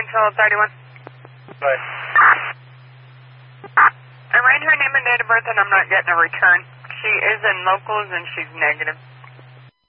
Central 31. Right. I ran her name and date of birth and I'm not getting a return. She is in locals and she's negative.